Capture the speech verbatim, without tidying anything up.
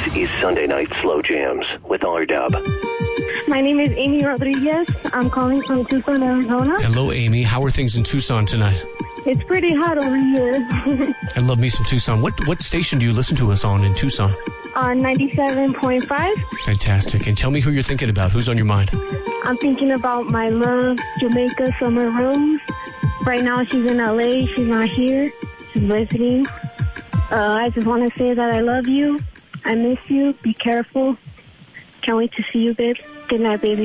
is Sunday Night Slow Jams with R-Dub. My name is Amy Rodriguez. I'm calling from Tucson, Arizona. Hello, Amy. How are things in Tucson tonight? It's pretty hot over here. I love me some Tucson. What what station do you listen to us on in Tucson? On ninety-seven point five. Fantastic. And tell me who you're thinking about. Who's on your mind? I'm thinking about my love, Jamaica Summer Rose. Right now she's in L A. She's not here. She's visiting. Uh, I just want to say that I love you. I miss you. Be careful. Can't wait to see you, babe. Good night, baby.